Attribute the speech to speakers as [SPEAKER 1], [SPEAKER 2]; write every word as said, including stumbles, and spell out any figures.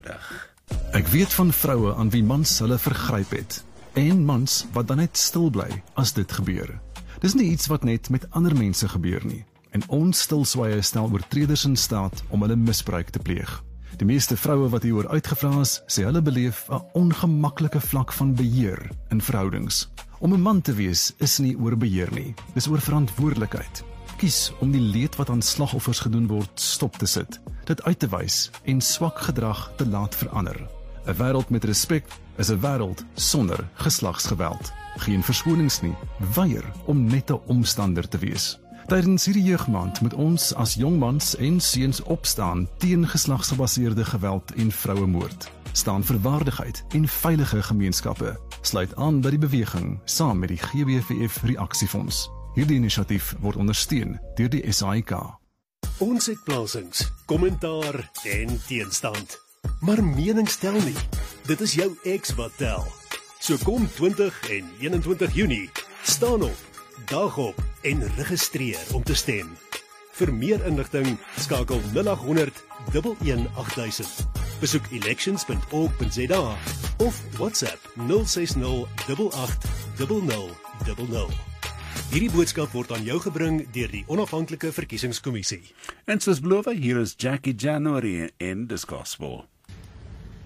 [SPEAKER 1] lig.
[SPEAKER 2] Ek weet van vroue aan wie mans hulle vergryp het, en mans wat dan net stil bly as dit gebeur. Dis nie iets wat net met ander mense gebeur nie, en ons stilswye stel oortreders in staat om hulle misbruik te pleeg. Die meeste vroue wat hieroor uitgevra is, sê hulle beleef 'n ongemaklike vlak van beheer in verhoudings. Om 'n man te wees is nie oor beheer nie, dis oor verantwoordelikheid. Kies om die leed wat aan slagoffers gedoen word stop te sit, dit uit te wys en swak gedrag te laat verander. 'n Wêreld met respek is 'n wêreld sonder geslagsgeweld. Geen verskonings nie, weier om net 'n omstander te wees. Tydens hierdie jeugmaand moet ons as jongmans en seuns opstaan teen geslagsgebaseerde geweld en vrouemoord. Staan vir waardigheid en veilige gemeenskappe. Sluit aan by die beweging saam met die G B V F Reaksiefonds. Hierdie inisiatief word ondersteun deur die S A I K.
[SPEAKER 3] Ons het plasings, kommentaar en teenstand. Maar mening tel nie. Dit is jou ex wat tel. So kom twintig en eenentwintig Junie, staan op, dag op en registreer om te stem. Vir meer inligting skakel nul agt honderd, een een agt duisend. Besoek elections punt org punt za of WhatsApp nul ses nul agt agt nul nul nul nul. Hierdie boodskap word aan jou gebring deur die Onafhanklike Verkiesingskommissie.
[SPEAKER 1] En soos beloof, hier is Jackie January in Dis Gospel.